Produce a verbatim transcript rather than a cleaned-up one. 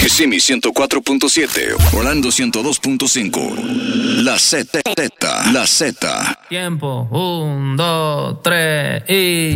Kissimmee ciento cuatro punto siete, Orlando ciento dos punto cinco. La Z, la Z. Tiempo, un, dos, tres y...